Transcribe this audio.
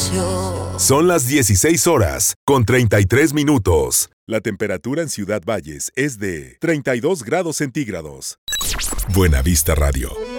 silencio. Son las 16 horas con 33 minutos. La temperatura en Ciudad Valles es de 32 grados centígrados. Buena Vista Radio.